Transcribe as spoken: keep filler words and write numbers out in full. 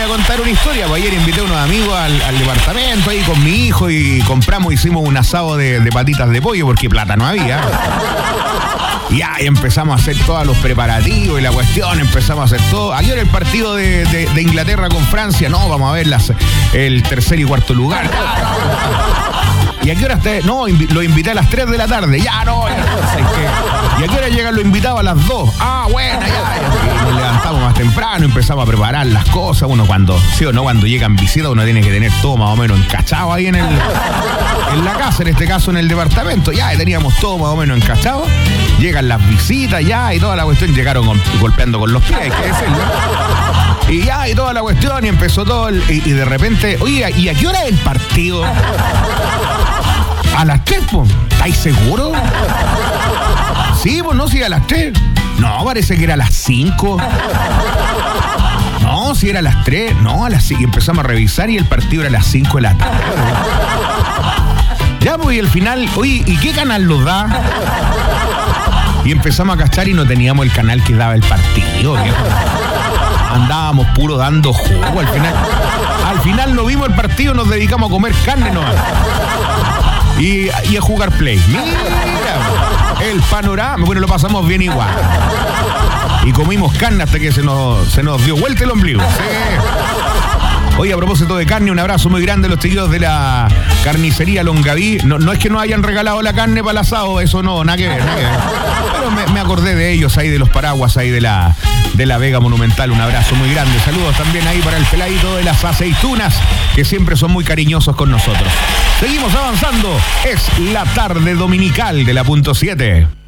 a contar una historia. Pues ayer invité a unos amigos al, al departamento ahí con mi hijo y compramos, hicimos un asado de, de patitas de pollo porque plata no había. Y ahí empezamos a hacer todos los preparativos y la cuestión, empezamos a hacer todo. Ayer el partido de, de, de Inglaterra con Francia, no, vamos a ver las, el tercer y cuarto lugar. ¿Y a qué hora está? No, invi- lo invité a las tres de la tarde. Ya, no, ya, no sé qué. ¿Y a qué hora llegan los invitados? A las dos. Ah, bueno, ya, ya. Y nos levantamos más temprano, empezamos a preparar las cosas. Uno cuando, sí o no, cuando llegan visitas, uno tiene que tener todo más o menos encachado ahí en el en la casa, en este caso en el departamento. Ya, teníamos todo más o menos encachado. Llegan las visitas, ya, y toda la cuestión. Llegaron con, golpeando con los pies, hay que decirlo. Y ya, y toda la cuestión, y empezó todo, el, y, y de repente, oye, ¿y a qué hora es el partido? A las tres, pues. ¿Estáis seguros? Sí, pues no, sí, a las tres. No, parece que era a las cinco. No, si era a las tres. No, a las cinco. Y empezamos a revisar y el partido era a las cinco de la tarde. Ya, pues, y al final, oye, ¿y qué canal lo da? Y empezamos a cachar y no teníamos el canal que daba el partido, viejo. Andábamos puro dando jugo al final. Al final no vimos el partido, nos dedicamos a comer carne nomás. Y, y a jugar play. Mira, el panorama. Bueno, lo pasamos bien igual. Y comimos carne hasta que se nos, se nos dio vuelta el ombligo. Sí. Oye, a propósito de carne, un abrazo muy grande a los tíos de la carnicería Longaví. No, no es que nos hayan regalado la carne para el asado, eso no, nada que ver, nada que ver. Pero me, me acordé de ellos ahí, de los paraguas ahí de la, de la Vega Monumental. Un abrazo muy grande. Saludos también ahí para el peladito de las aceitunas, que siempre son muy cariñosos con nosotros. Seguimos avanzando. Es la tarde dominical de la punto siete.